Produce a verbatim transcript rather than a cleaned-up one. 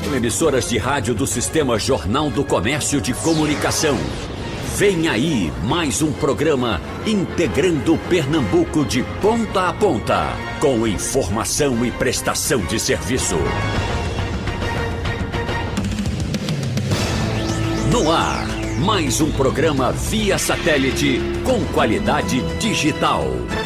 oito emissoras de rádio do Sistema Jornal do Comércio de Comunicação. Vem aí mais um programa integrando Pernambuco de ponta a ponta, com informação e prestação de serviço. No ar, mais um programa via satélite com qualidade digital.